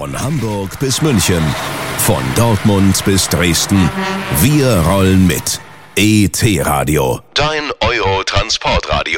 Von Hamburg bis München, von Dortmund bis Dresden. Wir rollen mit. ET Radio, dein Euro-Transportradio.